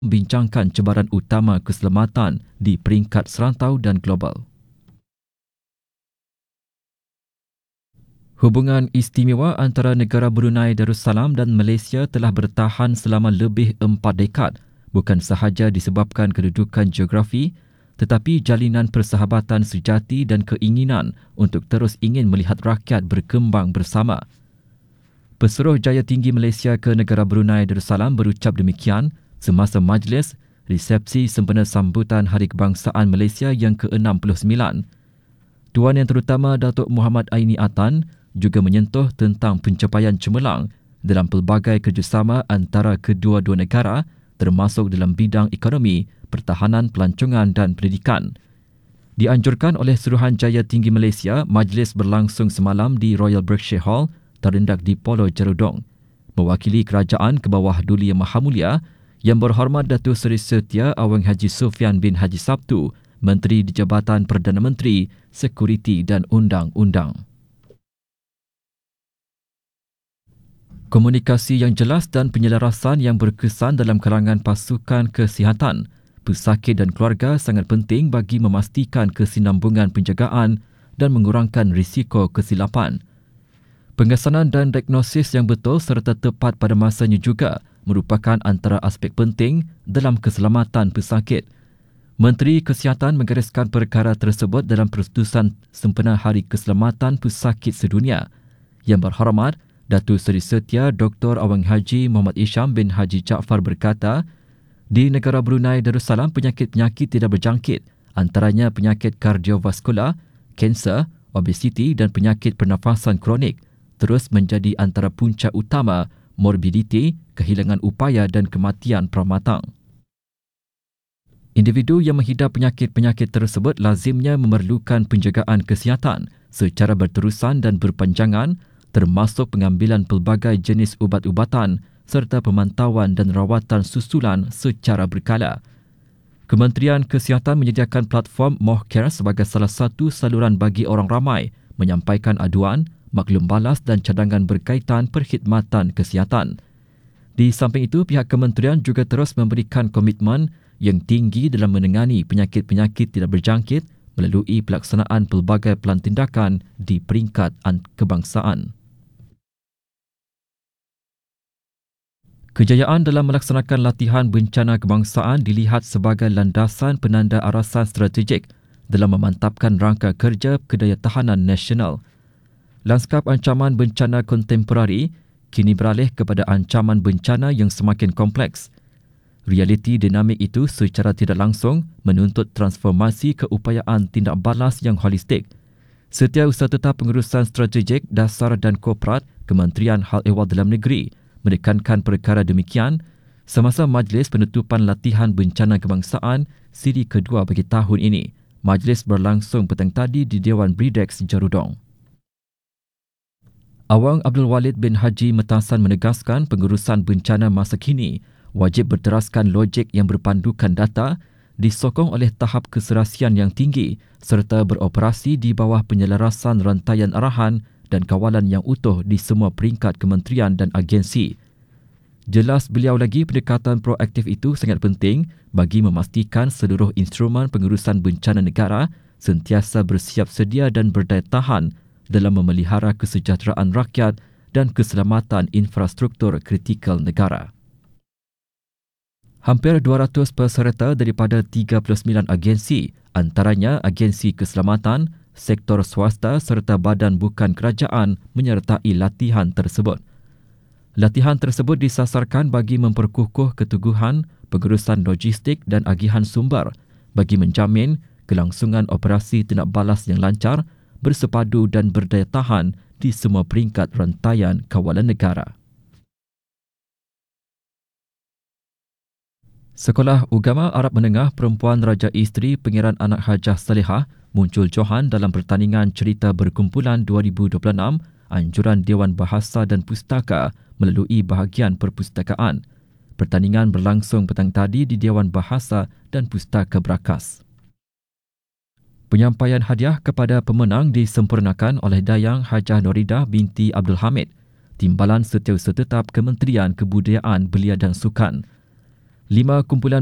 membincangkan cabaran utama keselamatan di peringkat serantau dan global. Hubungan istimewa antara negara Brunei Darussalam dan Malaysia telah bertahan selama lebih 4 dekad, bukan sahaja disebabkan kedudukan geografi, tetapi jalinan persahabatan sejati dan keinginan untuk terus ingin melihat rakyat berkembang bersama. Pesuruh Jaya Tinggi Malaysia ke negara Brunei Darussalam berucap demikian semasa majlis resepsi sempena sambutan Hari Kebangsaan Malaysia yang ke-69. Tuan Yang Terutama Datuk Muhammad Aini Atan juga menyentuh tentang pencapaian cemerlang dalam pelbagai kerjasama antara kedua-dua negara termasuk dalam bidang ekonomi, pertahanan, pelancongan dan pendidikan. Dianjurkan oleh Suruhanjaya Tinggi Malaysia, majlis berlangsung semalam di Royal Berkshire Hall, terletak di Polo Jerudong. Mewakili kerajaan ke bawah Duli Yang Maha Mulia, Yang Berhormat Datuk Seri Setia Awang Haji Sufyan bin Haji Sabtu, Menteri di Jabatan Perdana Menteri, Sekuriti dan Undang-Undang. Komunikasi yang jelas dan penyelarasan yang berkesan dalam kalangan pasukan kesihatan, pesakit dan keluarga sangat penting bagi memastikan kesinambungan penjagaan dan mengurangkan risiko kesilapan. Pengesanan dan diagnosis yang betul serta tepat pada masanya juga merupakan antara aspek penting dalam keselamatan pesakit. Menteri Kesihatan menggariskan perkara tersebut dalam persetujuan sempena Hari Keselamatan Pesakit Sedunia. Yang Berhormat Datuk Seri Setia Dr. Awang Haji Muhammad Isham bin Haji Jaafar berkata, di negara Brunei Darussalam penyakit-penyakit tidak berjangkit, antaranya penyakit kardiovaskular, kanser, obesiti dan penyakit pernafasan kronik terus menjadi antara punca utama morbiditi, kehilangan upaya dan kematian pramatang. Individu yang menghidap penyakit-penyakit tersebut lazimnya memerlukan penjagaan kesihatan secara berterusan dan berpanjangan, termasuk pengambilan pelbagai jenis ubat-ubatan serta pemantauan dan rawatan susulan secara berkala. Kementerian Kesihatan menyediakan platform MohCare sebagai salah satu saluran bagi orang ramai menyampaikan aduan, maklum balas dan cadangan berkaitan perkhidmatan kesihatan. Di samping itu, pihak kementerian juga terus memberikan komitmen yang tinggi dalam menangani penyakit-penyakit tidak berjangkit melalui pelaksanaan pelbagai pelan tindakan di peringkat kebangsaan. Kejayaan dalam melaksanakan latihan bencana kebangsaan dilihat sebagai landasan penanda arasan strategik dalam memantapkan rangka kerja kedayatahanan nasional. Lanskap ancaman bencana kontemporari kini beralih kepada ancaman bencana yang semakin kompleks. Realiti dinamik itu secara tidak langsung menuntut transformasi keupayaan tindak balas yang holistik. Setiausaha Tetap Pengurusan Strategik, Dasar dan Korporat Kementerian Hal Ehwal Dalam Negeri menekankan perkara demikian semasa majlis penutupan latihan bencana kebangsaan siri kedua bagi tahun ini. Majlis berlangsung petang tadi di Dewan Bridex Jerudong. Awang Abdul Walid bin Haji Metasan menegaskan pengurusan bencana masa kini wajib berteraskan logik yang berpandukan data, disokong oleh tahap keserasian yang tinggi serta beroperasi di bawah penyelarasan rantaian arahan dan kawalan yang utuh di semua peringkat kementerian dan agensi. Jelas beliau lagi pendekatan proaktif itu sangat penting bagi memastikan seluruh instrumen pengurusan bencana negara sentiasa bersiap sedia dan berdaya tahan dalam memelihara kesejahteraan rakyat dan keselamatan infrastruktur kritikal negara. Hampir 200 peserta daripada 39 agensi, antaranya agensi keselamatan, sektor swasta serta badan bukan kerajaan menyertai latihan tersebut. Latihan tersebut disasarkan bagi memperkukuh keteguhan pengurusan logistik dan agihan sumber bagi menjamin kelangsungan operasi tindak balas yang lancar, bersepadu dan berdaya tahan di semua peringkat rantaian kawalan negara. Sekolah Ugama Arab Menengah Perempuan Raja Isteri Pengiran Anak Hajah Salihah muncul johan dalam pertandingan cerita berkumpulan 2026 anjuran Dewan Bahasa dan Pustaka melalui bahagian perpustakaan. Pertandingan berlangsung petang tadi di Dewan Bahasa dan Pustaka Berakas. Penyampaian hadiah kepada pemenang disempurnakan oleh Dayang Hajah Noridah binti Abdul Hamid, Timbalan Setiausaha Tetap Kementerian Kebudayaan Belia dan Sukan. 5 kumpulan